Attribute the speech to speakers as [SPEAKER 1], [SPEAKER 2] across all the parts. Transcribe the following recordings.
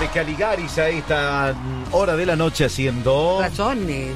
[SPEAKER 1] de Caligaris a esta hora de la noche haciendo...
[SPEAKER 2] Razones.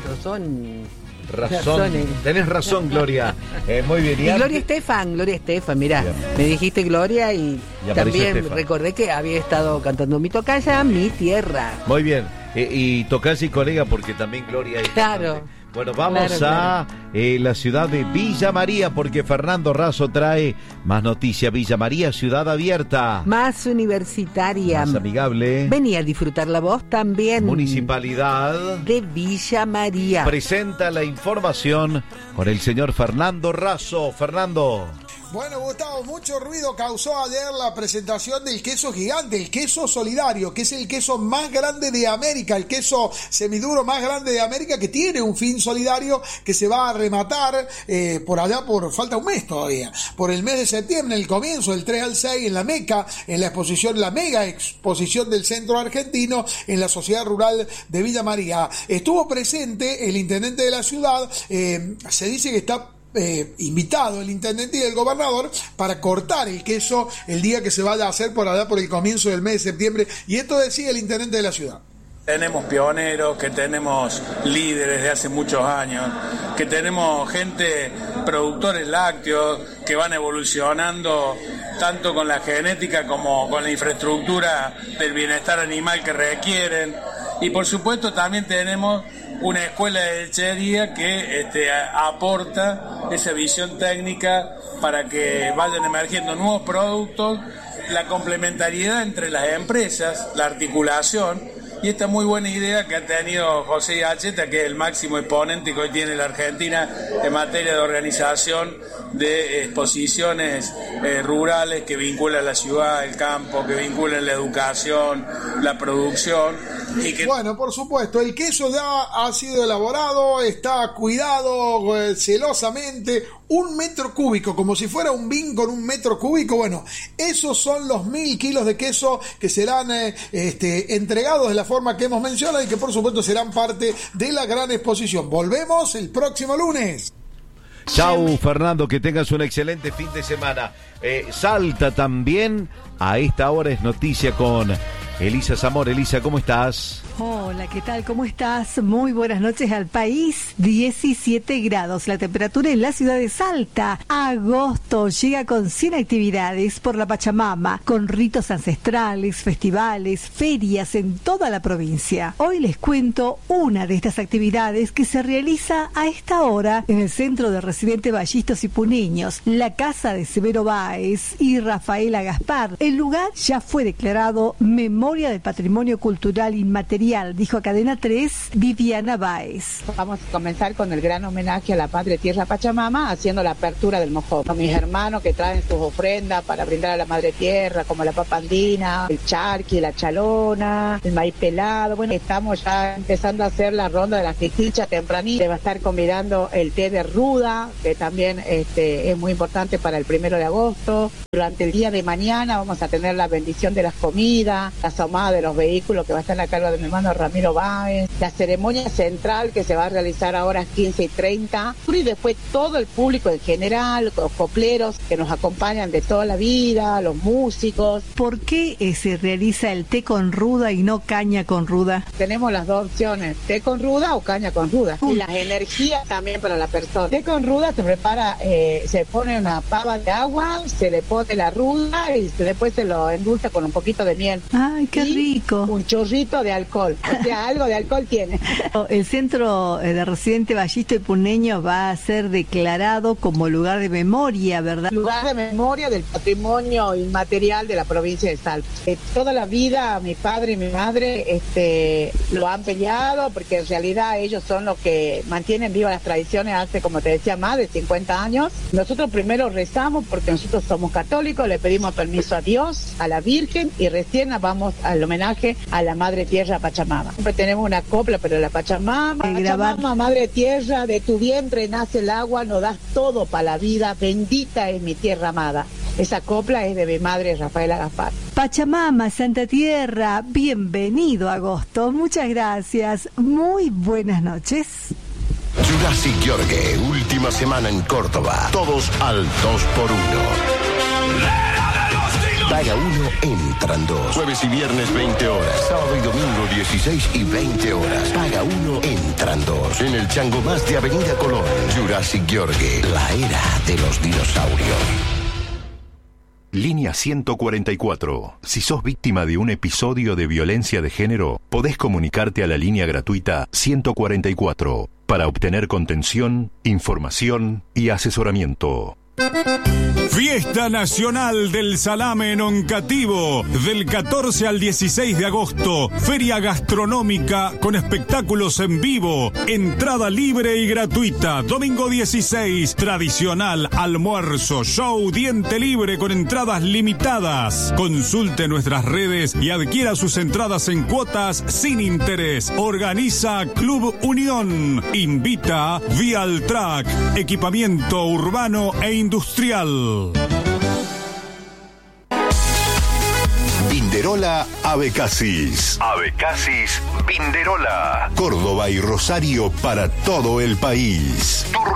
[SPEAKER 1] Tenés razón, Gloria. Muy bien.
[SPEAKER 2] Y Gloria Estefan, mirá. Bien. Me dijiste Gloria y también Estefan. Recordé que había estado cantando mi tocaya, Mi Tierra.
[SPEAKER 1] Muy bien. Y tocaya y colega porque también Gloria es...
[SPEAKER 2] Claro.
[SPEAKER 1] Bueno, vamos a la ciudad de Villa María porque Fernando Razo trae más noticias. Villa María, ciudad abierta.
[SPEAKER 2] Más universitaria.
[SPEAKER 1] Más amigable.
[SPEAKER 2] Vení a disfrutar la voz también.
[SPEAKER 1] Municipalidad
[SPEAKER 2] de Villa María.
[SPEAKER 1] Presenta la información con el señor Fernando Razo. Fernando.
[SPEAKER 3] Bueno, Gustavo, mucho ruido causó ayer la presentación del queso gigante, el queso solidario, que es el queso más grande de América, el queso semiduro más grande de América, que tiene un fin solidario que se va a rematar por allá falta un mes todavía, por el mes de septiembre, en el comienzo, del 3 al 6, en la Meca, en la exposición, la mega exposición del centro argentino, en la Sociedad Rural de Villa María. Estuvo presente el intendente de la ciudad, se dice que está invitado el intendente y el gobernador para cortar el queso el día que se vaya a hacer por allá por el comienzo del mes de septiembre, y esto decía el intendente de la ciudad.
[SPEAKER 4] Tenemos pioneros, que tenemos líderes de hace muchos años, que tenemos gente, productores lácteos, que van evolucionando tanto con la genética como con la infraestructura del bienestar animal que requieren, y por supuesto también tenemos una escuela de lechería que aporta esa visión técnica para que vayan emergiendo nuevos productos, la complementariedad entre las empresas, la articulación, y esta muy buena idea que ha tenido José Yacheta, que es el máximo exponente que hoy tiene la Argentina en materia de organización de exposiciones rurales que vinculan la ciudad, el campo, que vinculan la educación, la producción. Y que...
[SPEAKER 3] Bueno, por supuesto, el queso ya ha sido elaborado, está cuidado celosamente, 1 metro cúbico, como si fuera un bin con 1 metro cúbico. Bueno, esos son los 1.000 kilos de queso que serán entregados de la forma que hemos mencionado y que por supuesto serán parte de la gran exposición. Volvemos el próximo lunes.
[SPEAKER 1] Chau, Fernando, que tengas un excelente fin de semana. Salta también, a esta hora es noticia con Elisa Zamora. Elisa, ¿cómo estás?
[SPEAKER 5] Hola, ¿qué tal? ¿Cómo estás? Muy buenas noches al país. 17 grados la temperatura en la ciudad de Salta. Agosto llega con 100 actividades por la Pachamama, con ritos ancestrales, festivales, ferias en toda la provincia. Hoy les cuento una de estas actividades que se realiza a esta hora en el Centro de Residentes Ballistos y Puneños, la casa de Severo Báez y Rafaela Gaspar. El lugar ya fue declarado Memoria del Patrimonio Cultural Inmaterial, dijo a Cadena 3 Viviana Báez.
[SPEAKER 6] Vamos a comenzar con el gran homenaje a la Madre Tierra Pachamama, haciendo la apertura del mojón. Mis hermanos que traen sus ofrendas para brindar a la Madre Tierra, como la papa andina, el charqui, la chalona, el maíz pelado. Bueno, estamos ya empezando a hacer la ronda de las fichichas tempranito. Se va a estar convidando el té de ruda, que también es muy importante para el 1 de agosto. Durante el día de mañana vamos a tener la bendición de las comidas, la asomada de los vehículos que va a estar a cargo de mi hermano Ramiro Báez, la ceremonia central que se va a realizar a horas 15:30, y después todo el público en general, los copleros que nos acompañan de toda la vida, los músicos.
[SPEAKER 5] ¿Por qué se realiza el té con ruda y no caña con ruda?
[SPEAKER 6] Tenemos las dos opciones, té con ruda o caña con ruda. Y las energías también para la persona. Té con ruda se prepara, se pone una pava de agua, se le pone la ruda y después se lo endulza con un poquito de miel.
[SPEAKER 5] ¡Ay, qué rico!
[SPEAKER 6] Un chorrito de alcohol, o sea, algo de alcohol tiene.
[SPEAKER 5] El Centro de Residente Ballisto y Puneño va a ser declarado como lugar de memoria, ¿verdad?
[SPEAKER 6] Lugar de memoria del patrimonio inmaterial de la provincia de Salta. Toda la vida mi padre y mi madre lo han peleado, porque en realidad ellos son los que mantienen vivas las tradiciones hace, como te decía, más de 50 años. Nosotros primero rezamos porque nosotros somos católicos, le pedimos permiso a Dios, a la Virgen, y recién vamos al homenaje a la Madre Tierra Pachamama. Siempre tenemos una copla, pero la Pachamama, Pachamama, Madre Tierra, de tu vientre nace el agua, nos das todo para la vida, bendita es mi tierra amada. Esa copla es de mi madre Rafaela Gaspar.
[SPEAKER 5] Pachamama, Santa Tierra, bienvenido agosto, muchas gracias, muy buenas noches.
[SPEAKER 7] Jurassic Jorge, última semana en Córdoba, todos al 2x1. Paga 1, entran 2. Jueves y viernes 20 horas. Sábado y domingo 16 y 20 horas. Paga 1, entran 2. En el Chango Más de Avenida Colón. Jurassic Yorgue, la era de los dinosaurios.
[SPEAKER 8] Línea 144. Si sos víctima de un episodio de violencia de género, podés comunicarte a la línea gratuita 144 para obtener contención, información y asesoramiento.
[SPEAKER 9] Fiesta Nacional del Salame en Oncativo, del 14 al 16 de agosto. Feria gastronómica con espectáculos en vivo. Entrada libre y gratuita. Domingo 16, tradicional almuerzo, show, diente libre con entradas limitadas. Consulte nuestras redes y adquiera sus entradas en cuotas sin interés. Organiza Club Unión. Invita Vialtrack, equipamiento urbano e industrial.
[SPEAKER 8] Vinderola Abecasis. Abecasis Vinderola. Córdoba y Rosario para todo el país.